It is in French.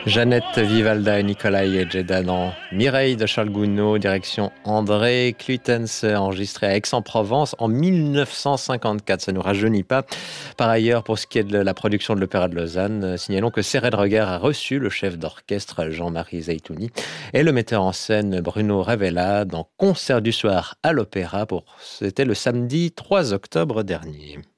Jeannette Vivalda et Nikolai Jeddah dans Mireille de Charles Gounod, direction André Clutens, enregistré à Aix-en-Provence en 1954. Ça ne nous rajeunit pas. Par ailleurs, pour ce qui est de la production de l'Opéra de Lausanne, signalons que Serré de Regard a reçu le chef d'orchestre Jean-Marie Zeitouni et le metteur en scène Bruno Ravella dans Concert du soir à l'Opéra. C'était le samedi 3 octobre dernier.